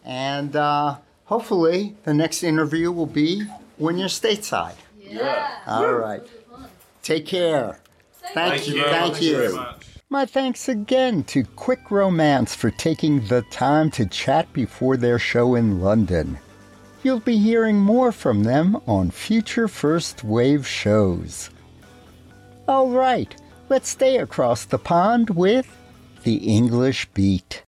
And hopefully the next interview will be when you're stateside. Yeah. All right. Take care. Thank you. Thank you. Very much. My thanks again to Quick Romance for taking the time to chat before their show in London. You'll be hearing more from them on future First Wave shows. All right, let's stay across the pond with The English Beat.